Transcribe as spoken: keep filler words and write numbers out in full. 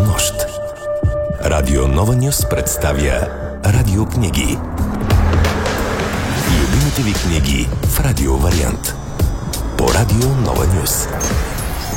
нощ. Радио Нова Нюс представя радиокниги. Любимите ви книги в радио вариант. По Радио Нова Нюс.